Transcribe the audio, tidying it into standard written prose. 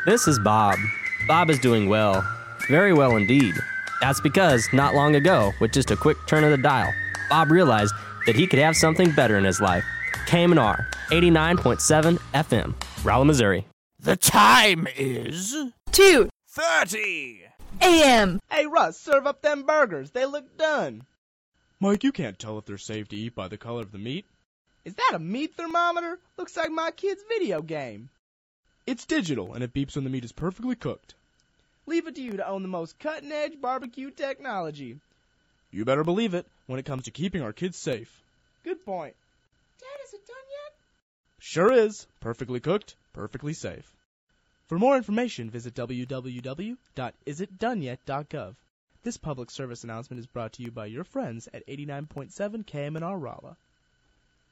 This is Bob. Bob is doing well. Very well indeed. That's because, not long ago, with just a quick turn of the dial, Bob realized that he could have something better in his life. KMNR, 89.7 FM, Rolla, Missouri. The time is 2:30 a.m. Hey, Russ, serve up them burgers. They look done. Mike, you can't tell if they're safe to eat by the color of the meat. Is that a meat thermometer? Looks like my kid's video game. It's digital, and it beeps when the meat is perfectly cooked. Leave it to you to own the most cutting-edge barbecue technology. You better believe it when it comes to keeping our kids safe. Good point. Dad, is it done yet? Sure is. Perfectly cooked, perfectly safe. For more information, visit www.isitdoneyet.gov. This public service announcement is brought to you by your friends at 89.7 KMNR Rolla.